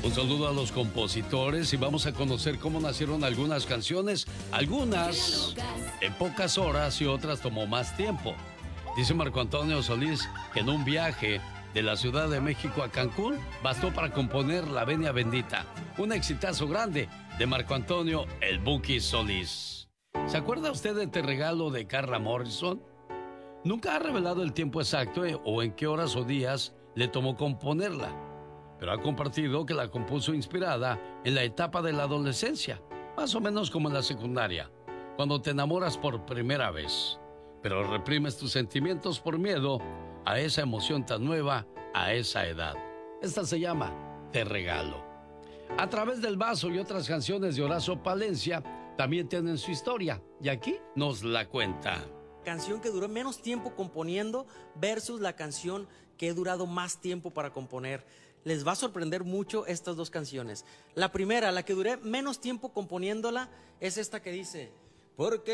Un saludo a los compositores y vamos a conocer cómo nacieron algunas canciones, algunas en pocas horas y otras tomó más tiempo. Dice Marco Antonio Solís que en un viaje de la Ciudad de México a Cancún bastó para componer La Venia Bendita, un exitazo grande de Marco Antonio el Buki Solís. ¿Se acuerda usted de Te Regalo de Carla Morrison? Nunca ha revelado el tiempo exacto o en qué horas o días le tomó componerla, pero ha compartido que la compuso inspirada en la etapa de la adolescencia, más o menos como en la secundaria, cuando te enamoras por primera vez, pero reprimes tus sentimientos por miedo a esa emoción tan nueva a esa edad. Esta se llama Te Regalo. A través del vaso y otras canciones de Horacio Palencia también tienen su historia, y aquí nos la cuenta. Canción que duró menos tiempo componiendo versus la canción que he durado más tiempo para componer. Les va a sorprender mucho estas dos canciones. La primera, la que duré menos tiempo componiéndola, es esta que dice: porque